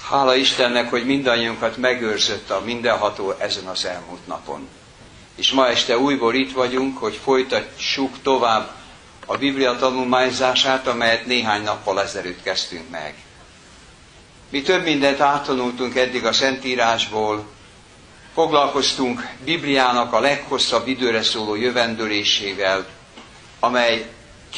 Hála Istennek, hogy mindannyiunkat megőrzött a mindenható ezen az elmúlt napon. És ma este újból itt vagyunk, hogy folytassuk tovább a Biblia tanulmányzását, amelyet néhány nappal ezelőtt kezdtünk meg. Mi több mindent áttanultunk eddig a Szentírásból, foglalkoztunk Bibliának a leghosszabb időre szóló jövendőlésével, amely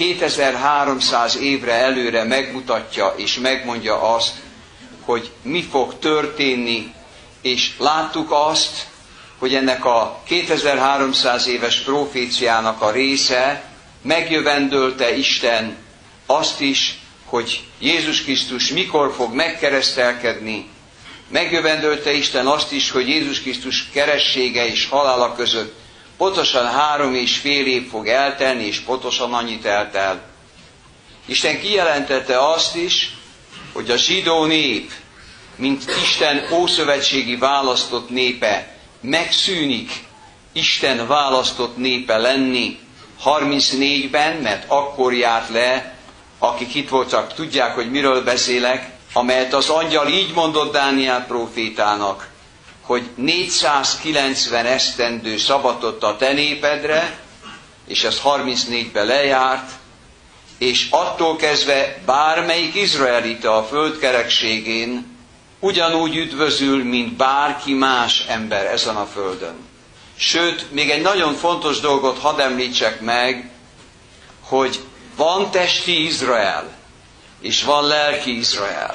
2300 évre előre megmutatja és megmondja azt, hogy mi fog történni, és láttuk azt, hogy ennek a 2300 éves proféciának a része megjövendölte Isten azt is, hogy Jézus Krisztus mikor fog megkeresztelkedni, megjövendölte Isten azt is, hogy Jézus Krisztus keressége és halála között pontosan 3,5 év fog eltelni, és pontosan annyit eltel. Isten kijelentette azt is, hogy a zsidó nép, mint Isten ószövetségi választott népe, megszűnik Isten választott népe lenni 34-ben, mert akkor járt le, akik itt voltak, tudják, hogy miről beszélek, amelyet az angyal így mondott Dániel prófétának, hogy 490 esztendő szabadott a te népedre, és ez 34-ben lejárt, és attól kezdve bármelyik izraelita a földkerekségén ugyanúgy üdvözül, mint bárki más ember ezen a földön. Sőt, még egy nagyon fontos dolgot hadd említsek meg, hogy van testi Izrael, és van lelki Izrael.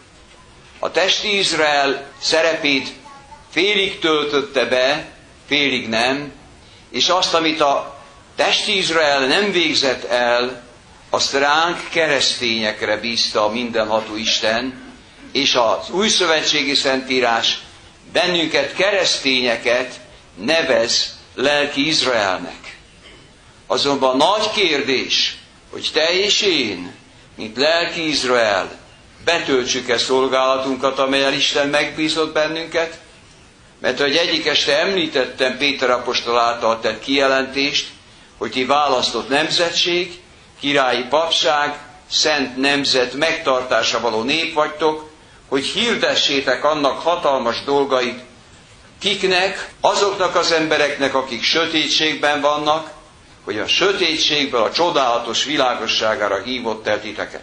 A testi Izrael szerepét félig töltötte be, félig nem, és azt, amit a testi Izrael nem végzett el, azt ránk, keresztényekre bízta a mindenható Isten, és az újszövetségi Szentírás bennünket, keresztényeket nevez lelki Izraelnek. Azonban nagy kérdés, hogy te és én, mint lelki Izrael, betöltsük-e szolgálatunkat, amellyel Isten megbízott bennünket, mert ahogy egyik este említettem Péter apostol által tett kijelentést, hogy ti választott nemzetség, királyi papság, szent nemzet megtartása való nép vagytok, hogy hirdessétek annak hatalmas dolgait, kiknek, azoknak az embereknek, akik sötétségben vannak, hogy a sötétségből a csodálatos világosságára hívott el titeket.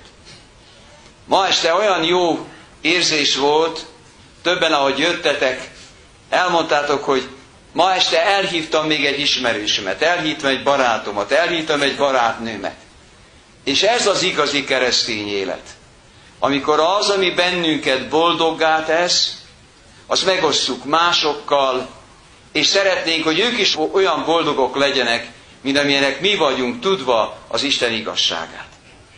Ma este olyan jó érzés volt, többen, ahogy jöttetek, elmondtátok, hogy ma este elhívtam még egy ismerősömet, elhívtam egy barátomat, elhívtam egy barátnőmet. És ez az igazi keresztény élet. Amikor az, ami bennünket boldoggá tesz, azt megosszuk másokkal, és szeretnénk, hogy ők is olyan boldogok legyenek, mint amilyenek mi vagyunk, tudva az Isten igazságát.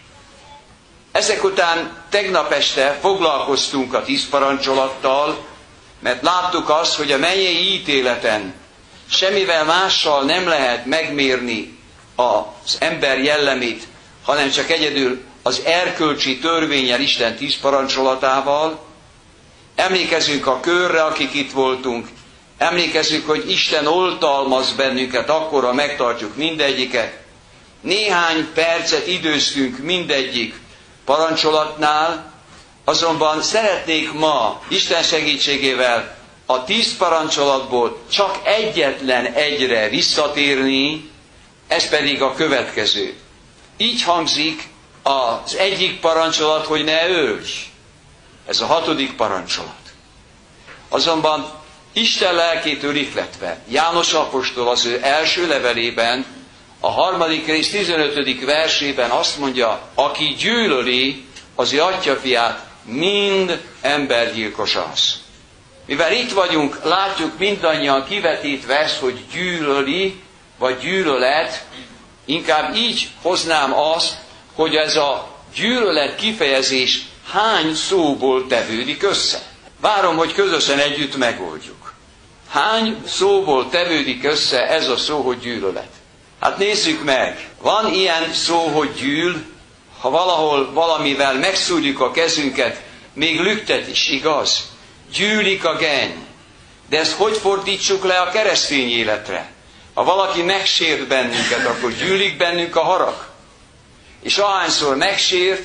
Ezek után tegnap este foglalkoztunk a 10 parancsolattal, mert láttuk azt, hogy a mennyei ítéleten semmivel mással nem lehet megmérni az ember jellemét, hanem csak egyedül az erkölcsi törvénnyel, Isten 10 parancsolatával. Emlékezzünk a körre, akik itt voltunk. Emlékezzünk, hogy Isten oltalmaz bennünket, akkora megtartjuk mindegyiket. Néhány percet időztünk mindegyik parancsolatnál, azonban szeretnék ma Isten segítségével a 10 parancsolatból csak egyetlen egyre visszatérni, ez pedig a következő. Így hangzik az egyik parancsolat, hogy ne ölj. Ez a 6. parancsolat. Azonban Isten lelkétől ihletve, János apostol az ő első levelében, a 3. rész 15. versében azt mondja, aki gyűlöli az ő atyafiát, mind embergyilkos az. Mivel itt vagyunk, látjuk mindannyian kivetítve ezt, hogy gyűlöli, vagy gyűlölet, inkább így hoznám azt, hogy ez a gyűlölet kifejezés hány szóból tevődik össze. Várom, hogy közösen együtt megoldjuk. Hány szóból tevődik össze ez a szó, hogy gyűlölet? Hát nézzük meg. Van ilyen szó, hogy gyűl, ha valahol valamivel megszúrjuk a kezünket, még lüktet is, igaz? Gyűlik a genny. De ezt hogy fordítsuk le a keresztény életre? Ha valaki megsért bennünket, akkor gyűlik bennünk a harag. És ahányszor megsért,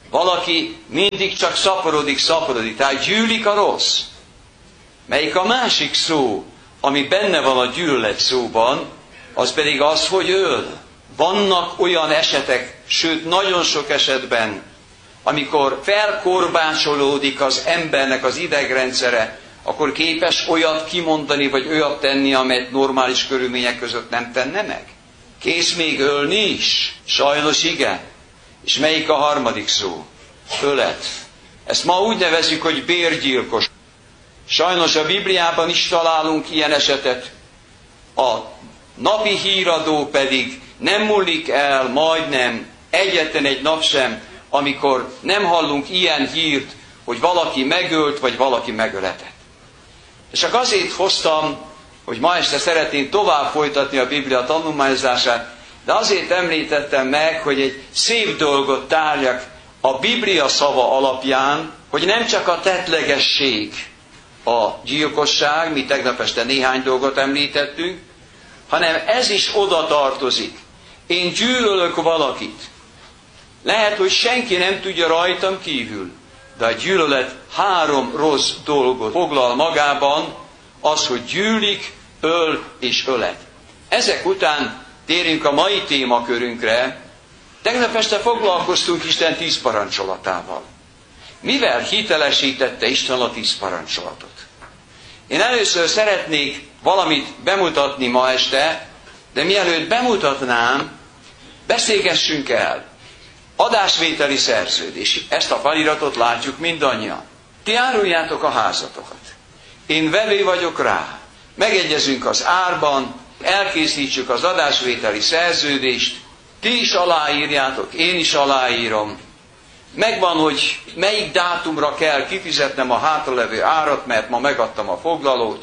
Valaki mindig csak szaporodik. Tehát gyűlik a rossz. Melyik a másik szó, ami benne van a gyűlölet szóban, az pedig az, hogy öl. Vannak olyan esetek, sőt nagyon sok esetben, amikor felkorbácsolódik az embernek az idegrendszere, akkor képes olyat kimondani, vagy olyat tenni, amelyet normális körülmények között nem tenne meg. Kész még ölni is? Sajnos igen. És melyik a harmadik szó? Ölet. Ezt ma úgy nevezzük, hogy bérgyilkos. Sajnos a Bibliában is találunk ilyen esetet. A napi híradó pedig nem múlik el, majdnem egyetlen egy nap sem, amikor nem hallunk ilyen hírt, hogy valaki megölt, vagy valaki megöletett. És csak azért hoztam, hogy ma este szeretném tovább folytatni a Biblia tanulmányozását, de azért említettem meg, hogy egy szép dolgot tárjak a Biblia szava alapján, hogy nem csak a tettlegesség, a gyilkosság, mi tegnap este néhány dolgot említettünk, hanem ez is oda tartozik. Én gyűlölök valakit. Lehet, hogy senki nem tudja rajtam kívül, de a gyűlölet 3 rossz dolgot foglal magában, az, hogy gyűlik, öl és ölet. Ezek után térjünk a mai témakörünkre. Tegnap este foglalkoztunk Isten 10 parancsolatával. Mivel hitelesítette Isten a 10 parancsolatot? Én először szeretnék valamit bemutatni ma este, de mielőtt bemutatnám, beszélgessünk el. Adásvételi szerződés. Ezt a feliratot látjuk mindannyian. Ti áruljátok a házatokat. Én vevő vagyok rá. Megegyezünk az árban, elkészítsük az adásvételi szerződést, ti is aláírjátok, én is aláírom. Megvan, hogy melyik dátumra kell kifizetnem a hátralevő árat, mert ma megadtam a foglalót,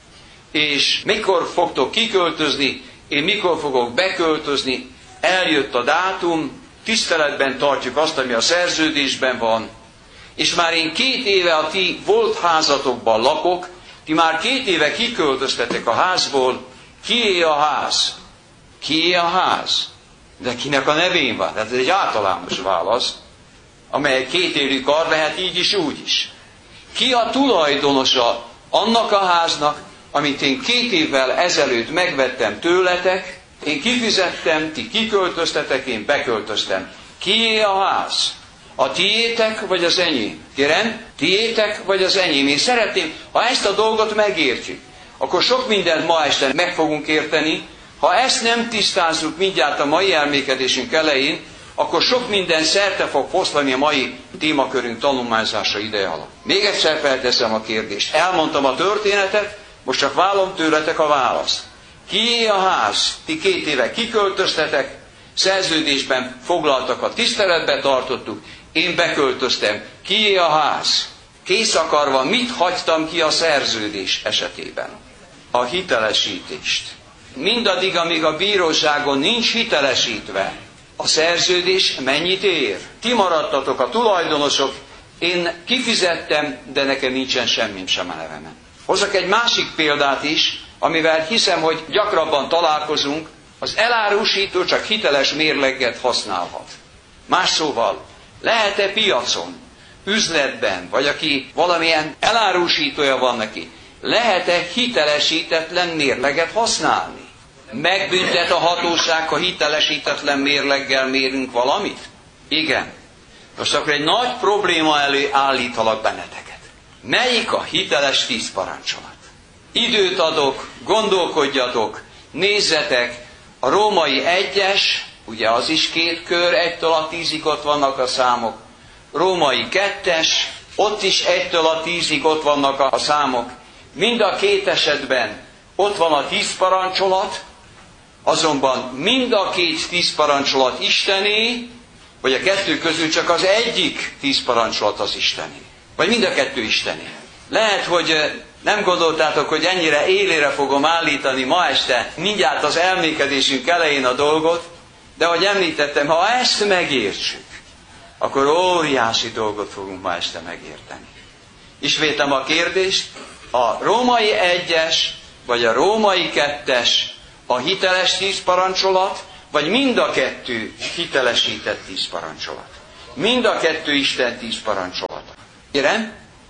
és mikor fogtok kiköltözni, én mikor fogok beköltözni, eljött a dátum, tiszteletben tartjuk azt, ami a szerződésben van, és már én 2 éve a ti volt házatokban lakok, ti már 2 éve kiköltöztetek a házból, kié a ház? Kié a ház? De kinek a nevén van? Tehát ez egy általános válasz, amely 2 élő kar lehet így is, úgy is. Ki a tulajdonosa annak a háznak, amit én 2 évvel ezelőtt megvettem tőletek, én kifizettem, ti kiköltöztetek, én beköltöztem. Kié a ház? A tiétek vagy az enyém? Kérem, tiétek vagy az enyém? Én szeretném, ha ezt a dolgot megértjük, akkor sok mindent ma este meg fogunk érteni. Ha ezt nem tisztázzuk mindjárt a mai elmékedésünk elején, akkor sok minden szerte fog foszlani a mai témakörünk tanulmányzása ideje alatt. Még egyszer felteszem a kérdést. Elmondtam a történetet, most csak vállom tőletek a választ. Kié a ház? Ti 2 éve kiköltöztetek, szerződésben foglaltakat tiszteletbe tartottuk, én beköltöztem. Kié a ház? Kész akarva, mit hagytam ki a szerződés esetében? A hitelesítést. Mindaddig, amíg a bíróságon nincs hitelesítve, a szerződés mennyit ér? Ti maradtatok a tulajdonosok, én kifizettem, de nekem nincsen semmim sem a nevemen. Hozzak egy másik példát is, amivel hiszem, hogy gyakrabban találkozunk, az elárusító csak hiteles mérleget használhat. Más szóval, lehet-e piacon, üzletben, vagy aki valamilyen elárusítója van neki, lehet-e hitelesítetlen mérleget használni? Megbüntet a hatóság, ha hitelesítetlen mérleggel mérünk valamit? Igen. Most akkor egy nagy probléma elé állítalak benneteket. Melyik a hiteles 10 parancsolat? Időt adok, gondolkodjatok, nézzetek, a római 1-es, ugye az is 2 kör, 1-től a 10-ig ott vannak a számok. Római 2-es, ott is 1-től a 10-ig ott vannak a számok. Mind a 2 esetben ott van a 10 parancsolat, azonban mind a 2 10 parancsolat Istené, vagy a 2 közül csak az egyik 10 parancsolat az Istené. Vagy mind a 2 Istené. Lehet, hogy nem gondoltátok, hogy ennyire élére fogom állítani ma este, mindjárt az elmékedésünk elején a dolgot, de ahogy említettem, ha ezt megértsük, akkor óriási dolgot fogunk ma este megérteni. Ismétem a kérdést, a római 1-es, vagy a római 2-es a hiteles 10 parancsolat, vagy mind a 2 hitelesített 10 parancsolat. Mind a kettő Isten 10 parancsolata. Kérem?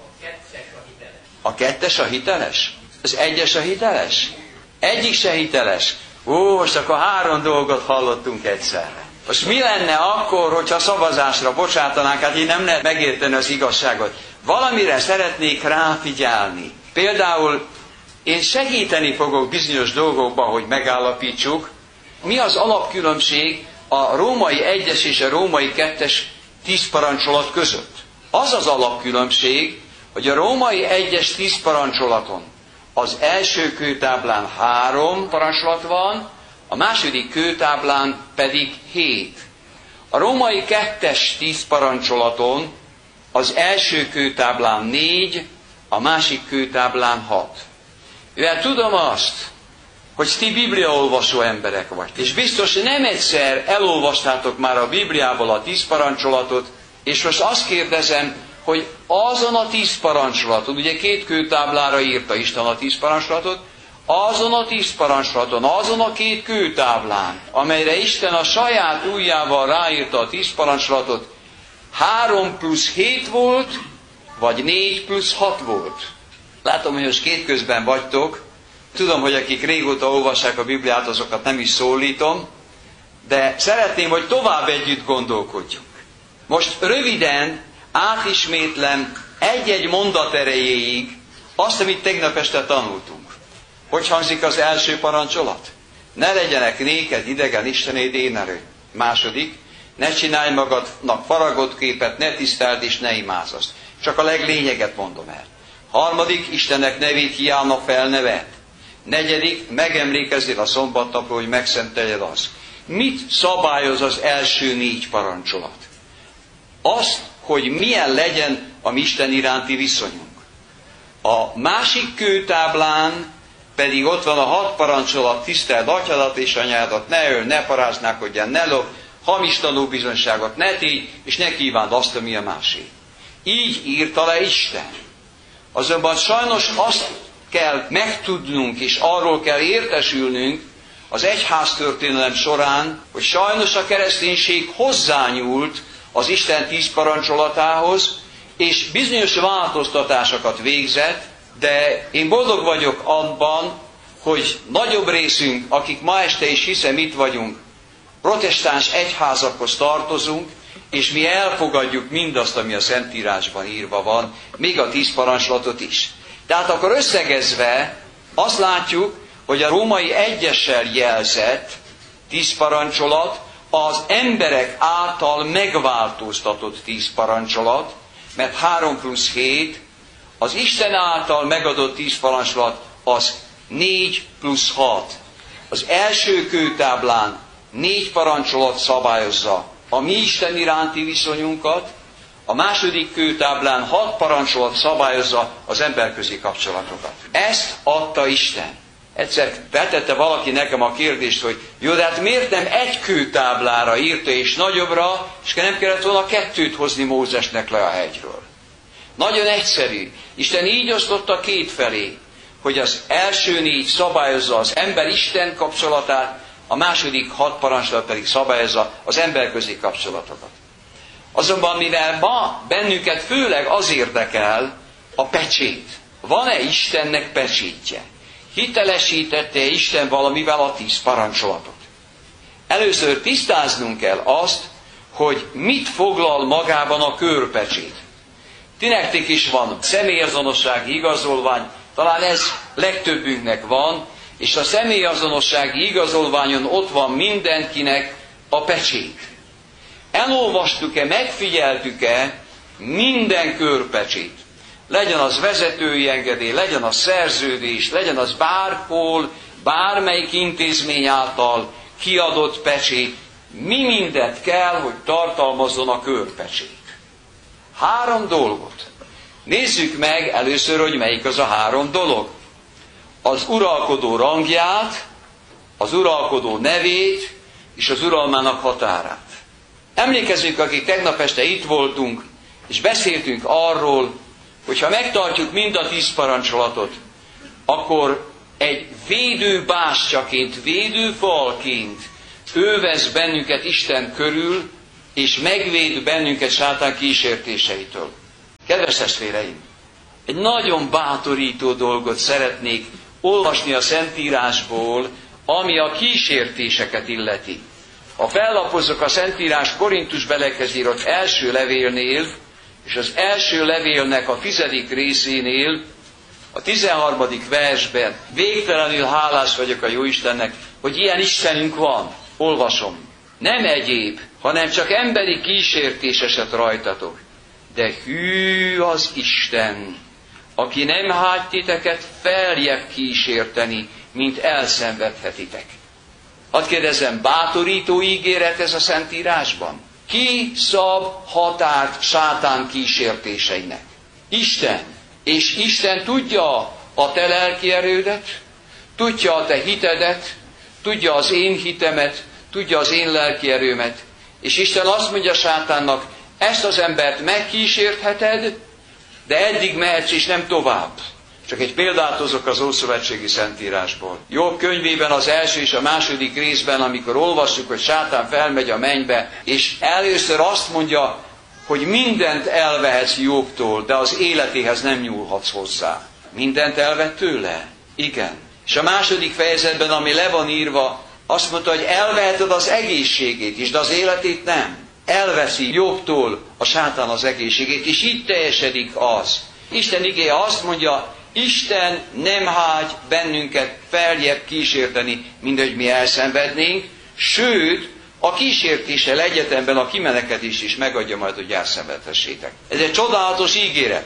A kettes a hiteles? Az egyes a hiteles? Egyik se hiteles. Most akkor 3 dolgot hallottunk egyszerre. Most mi lenne akkor, hogyha szavazásra bocsátanánk, hát így nem lehet megérteni az igazságot. Valamire szeretnék ráfigyelni. Például én segíteni fogok bizonyos dolgokban, hogy megállapítsuk, mi az alapkülönbség a római 1-es és a római 2-es 10 parancsolat között. Az az alapkülönbség, hogy a római 1-es 10 parancsolaton az első kőtáblán 3 parancsolat van, a második kőtáblán pedig 7. A római 2-es 10 parancsolaton az első kőtáblán 4, a másik kőtáblán 6. Mivel tudom azt, hogy ti bibliaolvasó emberek vagytok, és biztos nem egyszer elolvastátok már a Bibliából a 10 parancsolatot, és most azt kérdezem, hogy azon a 10 parancsolaton, ugye 2 kőtáblára írta Isten a 10 parancsolatot, azon a 10 parancsolaton, azon a 2 kőtáblán, amelyre Isten a saját ujjával ráírta a 10 parancsolatot, 3 plusz 7 volt, vagy 4 plusz 6 volt. Látom, hogy most két közben vagytok. Tudom, hogy akik régóta olvassák a Bibliát, azokat nem is szólítom, de szeretném, hogy tovább együtt gondolkodjunk. Most röviden átismétlem egy-egy mondat erejéig azt, amit tegnap este tanultunk. Hogy hangzik az első parancsolat? Ne legyenek néked idegen istenéd én erő. Második, ne csinálj magadnak faragott képet, ne tiszteld és ne imázasd. Csak a leglényeget mondom el. Harmadik, Istennek nevét hiába fel ne vedd. Negyedik, megemlékezzél a szombatnapról, hogy megszenteljed azt. Mit szabályoz az első 4 parancsolat? Azt, hogy milyen legyen a mi Isten iránti viszonyunk. A másik kőtáblán pedig ott van a 6 parancsolat, tiszteld atyadat és anyádat, ne öl, ne paráználkodjál, ne lopj, hamis tanúbizonyságot ne tégy, és ne kívánd azt, ami a másé. Így írta le Isten. Azonban sajnos azt kell megtudnunk, és arról kell értesülnünk az egyháztörténelem során, hogy sajnos a kereszténység hozzányúlt az Isten 10 parancsolatához, és bizonyos változtatásokat végzett, de én boldog vagyok abban, hogy nagyobb részünk, akik ma este is hiszem itt vagyunk, protestáns egyházakhoz tartozunk, és mi elfogadjuk mindazt, ami a Szentírásban írva van, még a 10 parancsolatot is. Tehát akkor összegezve azt látjuk, hogy a római 1-essel jelzett 10 parancsolat az emberek által megváltoztatott 10 parancsolat, mert 3 plusz 7, az Isten által megadott 10 parancsolat az 4 plusz 6. Az első kőtáblán 4 parancsolat szabályozza a mi Isten iránti viszonyunkat, a második kőtáblán 6 parancsolat szabályozza az emberközi kapcsolatokat. Ezt adta Isten. Egyszer betette valaki nekem a kérdést, hogy jó, de hát miért nem egy kőtáblára írta és nagyobbra, és nem kellett volna 2 hozni Mózesnek le a hegyről. Nagyon egyszerű. Isten így osztotta 2 felé, hogy az első 4 szabályozza az ember-Isten kapcsolatát, a második 6 parancsolat pedig szabályozza az emberközi kapcsolatokat. Azonban mivel ma bennünket főleg az érdekel a pecsét. Van-e Istennek pecsétje? Hitelesítette Isten valamivel a 10 parancsolatot? Először tisztáznunk kell azt, hogy mit foglal magában a körpecsét. Ti nektek is van személyazonossági igazolvány, talán ez legtöbbünknek van, és a személyazonossági igazolványon ott van mindenkinek a pecsét. Elolvastuk-e, megfigyeltük-e minden körpecsét? Legyen az vezetői engedély, legyen az szerződés, legyen az bárhol, bármelyik intézmény által kiadott pecsét, mi mindent kell, hogy tartalmazzon a körpecsét. 3 dolgot. Nézzük meg először, hogy melyik az a 3 dolog. Az uralkodó rangját, az uralkodó nevét és az uralmának határát. Emlékezzünk, akik tegnap este itt voltunk, és beszéltünk arról, hogy ha megtartjuk mind a 10 parancsolatot, akkor egy védőbástyaként, védőfalként ővez bennünket Isten körül és megvéd bennünket sátán kísértéseitől. Kedves testvéreim, egy nagyon bátorító dolgot szeretnék olvasni a Szentírásból, ami a kísértéseket illeti. Ha fellapozok a Szentírás Korintus belekhez írott első levélnél, és az első levélnek a 10. részénél, a 13. versben végtelenül hálás vagyok a Jóistennek, hogy ilyen Istenünk van. Olvasom. Nem egyéb, hanem csak emberi kísértés esett rajtatok. De hű az Isten, aki nem hagy titeket feljebb kísérteni, mint elszenvedhetitek. Hadd kérdezzem, bátorító ígéret ez a Szentírásban? Ki szab határt sátán kísértéseinek? Isten. És Isten tudja a te lelki erődet, tudja a te hitedet, tudja az én hitemet, tudja az én lelki erőmet. És Isten azt mondja sátánnak, ezt az embert megkísértheted, de eddig mehetsz és nem tovább. Csak egy példát hozok az Ószövetségi Szentírásból. Jobb könyvében az első és a második részben, amikor olvassuk, hogy sátán felmegy a mennybe, és először azt mondja, hogy mindent elvehetsz Jobbtól, de az életéhez nem nyúlhatsz hozzá. Mindent elvett tőle? Igen. És a második fejezetben, ami le van írva, azt mondta, hogy elveheted az egészségét is, de az életét nem. Elveszi Jobbtól a sátán az egészségét, és így teljesedik az. Isten igéje azt mondja, Isten nem hagy bennünket feljebb kísérteni, mindegy mi elszenvednénk, sőt, a kísértéssel egyetemben a kimenekedést is megadja majd, hogy elszenvedhessétek. Ez egy csodálatos ígéret.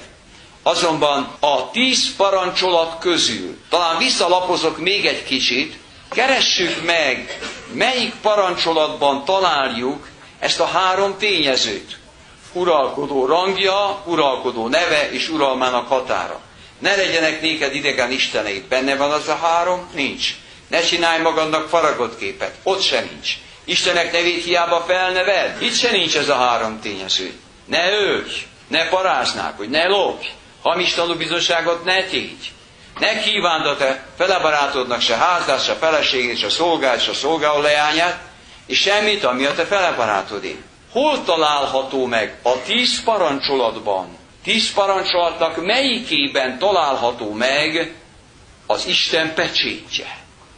Azonban a 10 parancsolat közül, talán visszalapozok még egy kicsit, keressük meg, melyik parancsolatban találjuk ezt a 3 tényezőt. Uralkodó rangja, uralkodó neve és uralmának határa. Ne legyenek néked idegen isteneid. Benne van az a 3? Nincs. Ne csinálj magadnak faragott képet. Ott se nincs. Istenek nevét hiába felneved. Itt se nincs ez a 3 tényező. Ne ölj, ne paráznák, hogy ne lopj, hamis tanúbizonyságot ne tégy. Ne kívánd a te felebarátodnak se házát, se feleségét, se szolgált, se szolgáló leányát, és semmit, ami a te felebarátodé. Hol található meg a 10 parancsolatban? 10 parancsolatnak melyikében található meg az Isten pecsétje?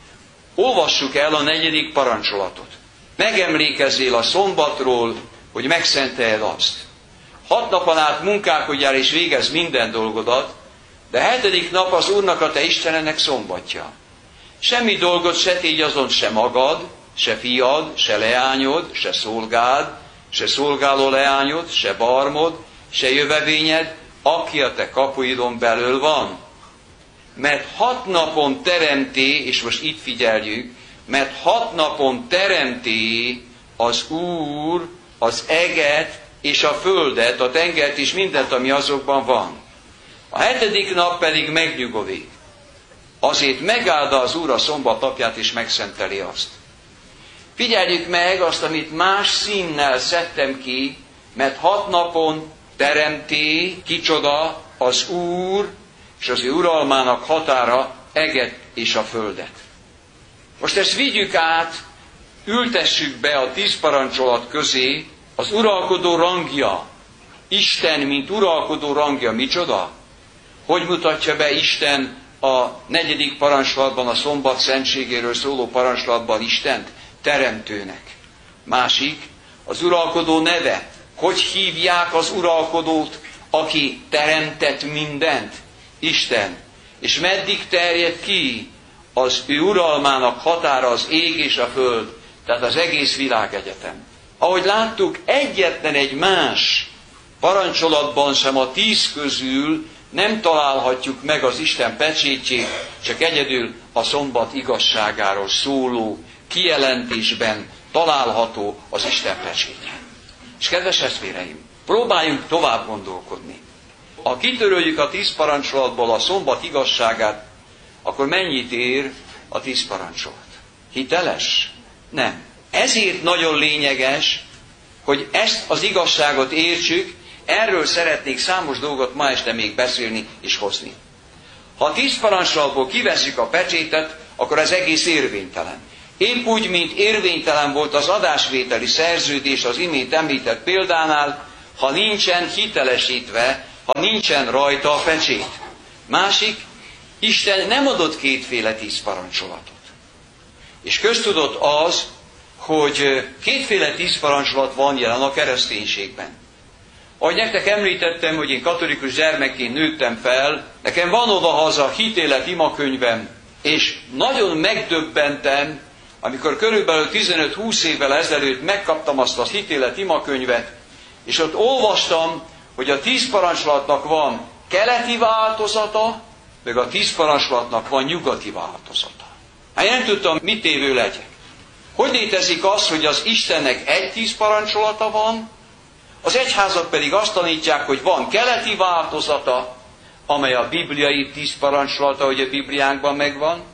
Olvassuk el a 4. parancsolatot. Megemlékezzél a szombatról, hogy megszenteld azt. 6 napon át munkálkodjál és végezz minden dolgodat, de 7. nap az Úrnak a te Istenednek szombatja. Semmi dolgot se tégy azon se magad, se fiad, se leányod, se szolgád, se szolgáló leányod, se barmod, se jövevényed, aki a te kapuidon belül van. Mert 6 napon teremté, és most itt figyeljük, mert 6 napon teremté az Úr az eget és a földet, a tengert és mindent, ami azokban van. A 7. nap pedig megnyugodik. Azért megáldja az Úr a szombat napját és megszenteli azt. Figyeljük meg azt, amit más színnel szedtem ki, mert 6 napon teremté, kicsoda, az Úr, és az ő uralmának határa eget és a földet. Most ezt vigyük át, ültessük be a 10 parancsolat közé, az uralkodó rangja. Isten, mint uralkodó rangja, micsoda? Hogy mutatja be Isten a 4. parancsolatban, a szombat szentségéről szóló parancsolatban Istent? Teremtőnek. Másik, az uralkodó neve. Hogy hívják az uralkodót, aki teremtett mindent? Isten. És meddig terjed ki az ő uralmának határa az ég és a föld, tehát az egész világegyetem. Ahogy láttuk, egyetlen egy más parancsolatban sem a 10 közül nem találhatjuk meg az Isten pecsétjét, csak egyedül a szombat igazságáról szóló kijelentésben található az Isten pecsétje. És kedves testvéreim, próbáljunk tovább gondolkodni. Ha kitöröljük a 10 parancsolatból a szombat igazságát, akkor mennyit ér a 10 parancsolat? Hiteles? Nem. Ezért nagyon lényeges, hogy ezt az igazságot értsük, erről szeretnék számos dolgot ma este még beszélni és hozni. Ha a 10 parancsolatból kivesszük a pecsétet, akkor az egész érvénytelen. Épp úgy, mint érvénytelen volt az adásvételi szerződés az imént említett példánál, ha nincsen hitelesítve, ha nincsen rajta a pecsét. Másik, Isten nem adott kétféle 10 parancsolatot. És köztudott az, hogy kétféle 10 parancsolat van jelen a kereszténységben. Ahogy nektek említettem, hogy én katolikus gyermekként nőttem fel, nekem van odahaza hitélet imakönyvem, és nagyon megdöbbentem, amikor körülbelül 15-20 évvel ezelőtt megkaptam azt a hitélet imakönyvet, és ott olvastam, hogy a 10 parancsolatnak van keleti változata, meg a 10 parancsolatnak van nyugati változata. Hát én nem tudtam, mit tévő legyek. Hogy létezik az, hogy az Istennek egy 10 parancsolata van, az egyházak pedig azt tanítják, hogy van keleti változata, amely a bibliai 10 parancsolata, hogy a Bibliánkban megvan,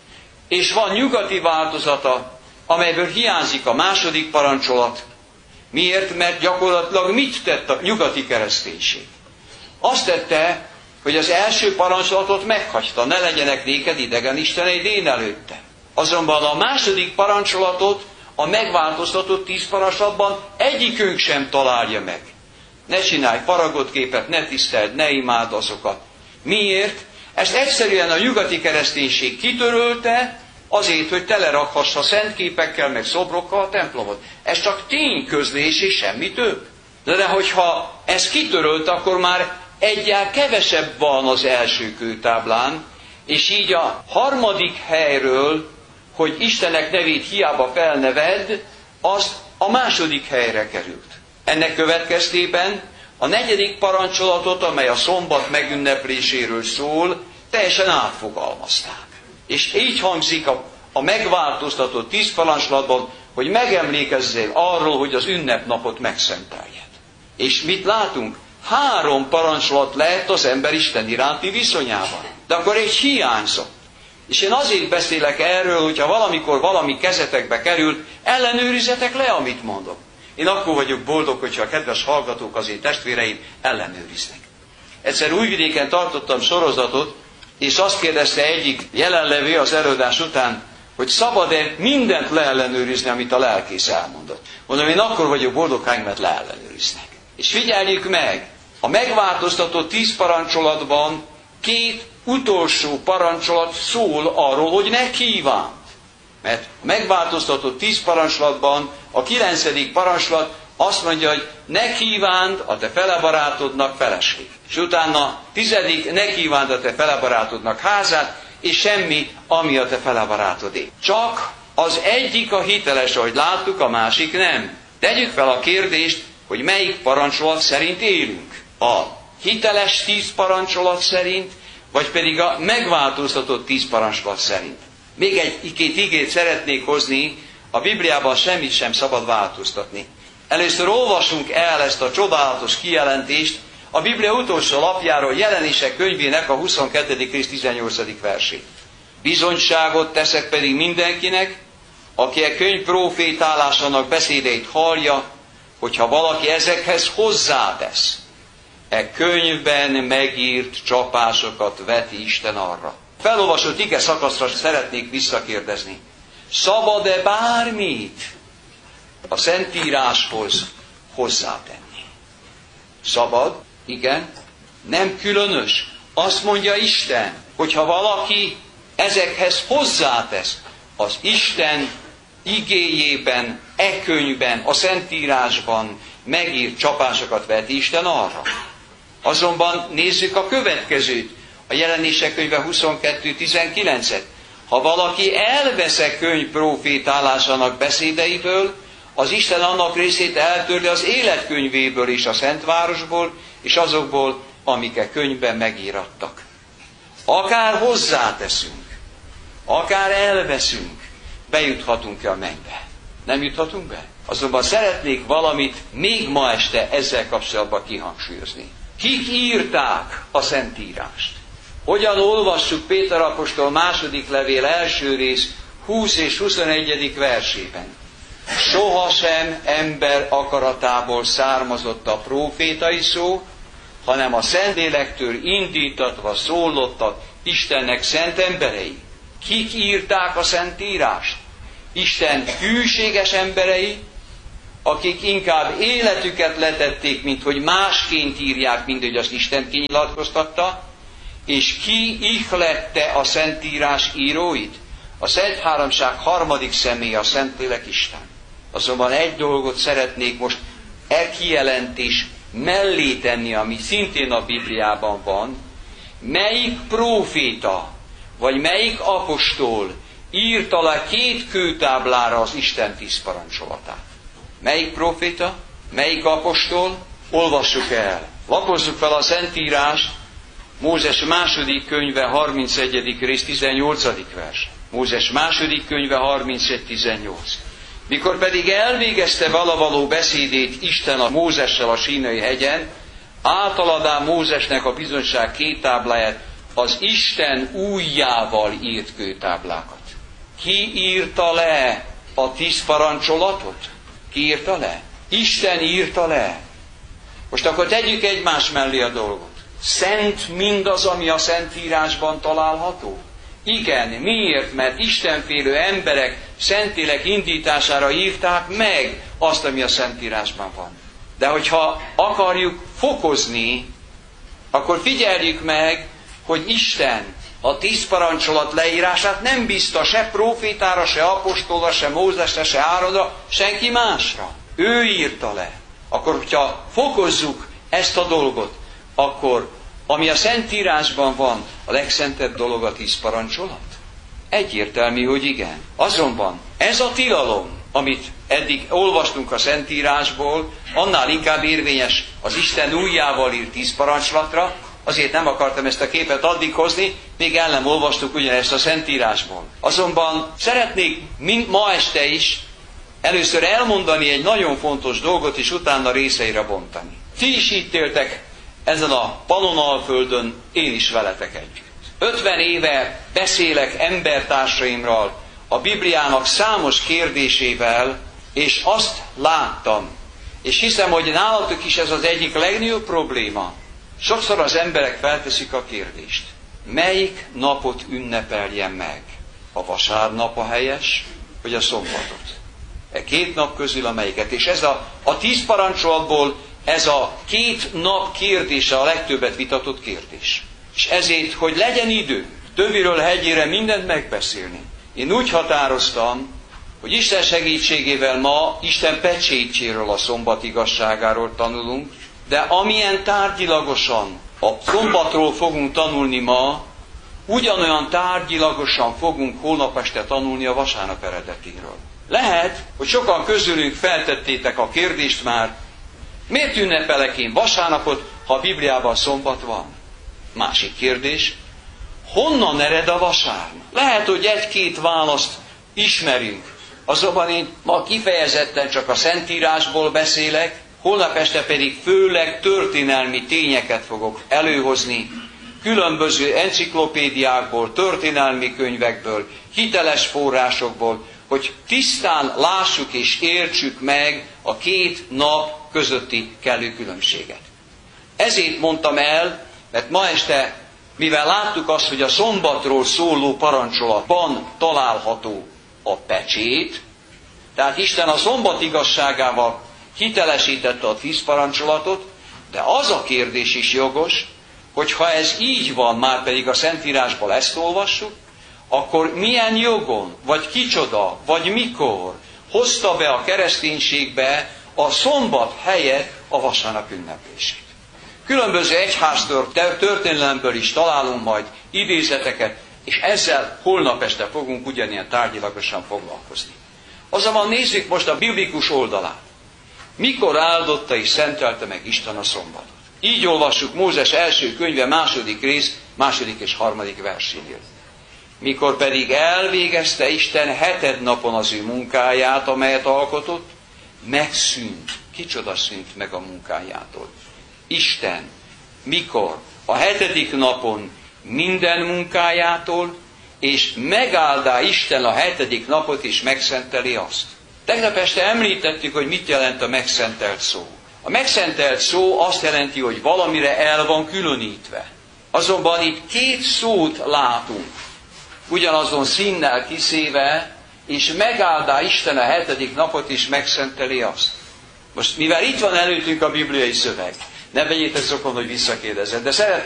és van nyugati változata, amelyből hiányzik a második parancsolat. Miért? Mert gyakorlatilag mit tett a nyugati kereszténység? Azt tette, hogy az első parancsolatot meghagyta, ne legyenek néked idegen isteneid én előtte. Azonban a második parancsolatot a megváltoztatott 10 parancsolatban egyikünk sem találja meg. Ne csinálj faragott képet, ne tiszteld, ne imádd azokat. Miért? Ezt egyszerűen a nyugati kereszténység kitörölte, azért, hogy telerakhassa szentképekkel, meg szobrokkal a templomot. Ez csak tényközlés és semmi több. De hogyha ez kitörölt, akkor már egyel kevesebb van az első kőtáblán, és így a harmadik helyről, hogy Istennek nevét hiába felneved, az a második helyre került. Ennek következtében a negyedik parancsolatot, amely a szombat megünnepléséről szól, teljesen átfogalmazták. És így hangzik a megváltoztatott 10 parancsolatban, hogy megemlékezzél arról, hogy az ünnepnapot megszenteljed. És mit látunk? 3 parancsolat lehet az ember Isten iránti viszonyában. De akkor egy hiányzott. És én azért beszélek erről, hogyha valamikor valami kezetekbe kerül, ellenőrizetek le, amit mondok. Én akkor vagyok boldog, hogyha a kedves hallgatók, az én testvéreim ellenőriznek. Egyszer Újvidéken tartottam sorozatot, és azt kérdezte egyik jelenlevő az előadás után, hogy szabad-e mindent leellenőrizni, amit a lelkész elmondott. Mondom, én akkor vagyok boldog, ha engemet leellenőriznek. És figyeljük meg, a megváltoztatott 10 parancsolatban 2 utolsó parancsolat szól arról, hogy ne kívánt. Mert a megváltoztatott 10 parancsolatban a 9. parancsolat azt mondja, hogy ne kívánd a te felebarátodnak feleség. És utána 10. ne kívánd a te felebarátodnak házát, és semmi, ami a te felebarátodé. Csak az egyik a hiteles, ahogy láttuk, a másik nem. Tegyük fel a kérdést, hogy melyik parancsolat szerint élünk. A hiteles 10 parancsolat szerint, vagy pedig a megváltoztatott 10 parancsolat szerint. Még egy-két igét szeretnék hozni, a Bibliában semmit sem szabad változtatni. Először olvasunk el ezt a csodálatos kijelentést a Biblia utolsó lapjáról, Jelenések könyvének a 22. rész 18. versét. Bizonyságot teszek pedig mindenkinek, aki a könyv profétálásának beszédeit hallja, hogyha valaki ezekhez hozzátesz, e könyvben megírt csapásokat veti Isten arra. Felolvasott ige szakaszra szeretnék visszakérdezni. Szabad-e bármit a Szentíráshoz hozzátenni? Szabad, igen, nem különös. Azt mondja Isten, hogyha valaki ezekhez hozzátesz, az Isten igéjében, e könyvben, a Szentírásban megírt csapásokat veti Isten arra. Azonban nézzük a következőt, a Jelenések könyve 22.19-et. Ha valaki elvesz a könyv profétálásának beszédeiből, az Isten annak részét eltörli az életkönyvéből és a Szentvárosból, és azokból, amik a könyvben megírattak. Akár hozzáteszünk, akár elveszünk, bejuthatunk-e a mennybe? Nem juthatunk be? Azonban szeretnék valamit még ma este ezzel kapcsolatban kihangsúlyozni. Kik írták a Szentírást? Hogyan olvassuk Péter apostol második levél első rész 20 és 21. versében? Sohasem ember akaratából származott a prófétai szó, hanem a Szentlélektől indítatva szólottak Istennek szent emberei. Kik írták a Szentírást? Isten hűséges emberei, akik inkább életüket letették, mint hogy másként írják, mint hogy azt Isten kinyilatkoztatta, és ki ihlette a Szentírás íróit? A Szent Háromság harmadik személye, a Szentlélek Isten. Azonban egy dolgot szeretnék most kijelentés mellé tenni, ami szintén a Bibliában van. Melyik próféta, vagy melyik apostol írta le 2 kőtáblára az Isten 10 parancsolatát? Melyik próféta? Melyik apostol? Olvassuk el. Lapozzuk fel a Szentírást, Mózes második könyve 31. rész 18. vers. Mózes második könyve 31-18. Mikor pedig elvégezte valavaló beszédét Isten a Mózessel a Sínai hegyen, átaladá Mózesnek a bizonyság 2 tábláját, az Isten ujjával írt kőtáblákat. Ki írta le a 10 parancsolatot? Ki írta le? Isten írta le. Most akkor tegyük egymás mellé a dolgot. Szent mindaz, ami a Szentírásban található? Igen, miért? Mert istenfélő emberek Szentlélek indítására írták meg azt, ami a Szentírásban van. De hogyha akarjuk fokozni, akkor figyeljük meg, hogy Isten a 10 parancsolat leírását nem bízta se prófétára, se apostolra, se Mózesre, se Áronra, senki másra. Ő írta le. Akkor, hogyha fokozzuk ezt a dolgot, akkor ami a Szentírásban van, a legszentebb dolog a 10 parancsolat? Egyértelmű, hogy igen. Azonban ez a tilalom, amit eddig olvastunk a Szentírásból, annál inkább érvényes az Isten ujjával írt 10 parancsolatra, azért nem akartam ezt a képet addig hozni, még el nem olvastuk ugyanezt a Szentírásból. Azonban szeretnék ma este is először elmondani egy nagyon fontos dolgot, és utána részeire bontani. Ti is itt éltek ezen a Pannonalföldön, én is veletek együtt. 50 éve beszélek embertársaimral a Bibliának számos kérdésével, és azt láttam, és hiszem, hogy nálatok is ez az egyik legnagyobb probléma. Sokszor az emberek felteszik a kérdést, melyik napot ünnepeljem meg? A vasárnap a helyes, vagy a szombatot? E 2 nap közül amelyiket? És ez a 10 parancsolatból ez a 2 nap kérdése a legtöbbet vitatott kérdés. És ezért, hogy legyen idő töviről hegyére mindent megbeszélni, én úgy határoztam, hogy Isten segítségével ma Isten pecsétjéről, a szombat igazságáról tanulunk, de amilyen tárgyilagosan a szombatról fogunk tanulni ma, ugyanolyan tárgyilagosan fogunk holnap este tanulni a vasárnap eredetéről. Lehet, hogy sokan közülünk feltettétek a kérdést már, miért ünnepelek én vasárnapot, ha a Bibliában szombat van? Másik kérdés, honnan ered a vasárnap? Lehet, hogy 1-2 választ ismerünk, azonban én ma kifejezetten csak a Szentírásból beszélek, holnap este pedig főleg történelmi tényeket fogok előhozni, különböző enciklopédiákból, történelmi könyvekből, hiteles forrásokból, hogy tisztán lássuk és értsük meg a 2 nap közötti kellő különbséget. Ezért mondtam el, mert ma este, mivel láttuk azt, hogy a szombatról szóló parancsolatban található a pecsét, tehát Isten a szombat igazságával hitelesítette a 10 parancsolatot, de az a kérdés is jogos, hogy ha ez így van, már pedig a Szentírásból ezt olvassuk, akkor milyen jogon, vagy kicsoda, vagy mikor hozta be a kereszténységbe a szombat helyett a vasárnap ünneplését. Különböző egyháztör történelemből is találunk majd idézeteket, és ezzel holnap este fogunk ugyanilyen tárgyilagosan foglalkozni. Azonban nézzük most a biblikus oldalát. Mikor áldotta és szentelte meg Isten a szombatot? Így olvassuk Mózes első könyve 2. rész 2. és 3. versénél. Mikor pedig elvégezte Isten 7. napon az ő munkáját, amelyet alkotott, megszűnt. Kicsoda szűnt meg a munkájától? Isten. Mikor? A 7. napon minden munkájától, és megáldá Isten a 7. napot, és megszenteli azt. Tegnap este említettük, hogy mit jelent a megszentelt szó. A megszentelt szó azt jelenti, hogy valamire el van különítve. Azonban itt 2 szót látunk, ugyanazon színnel kiszéve, és megáldá Isten a 7. napot, és megszenteli azt. Most, mivel itt van előttünk a bibliai szöveg, ne vegyétek szokon, hogy visszakérdezed, de szeretném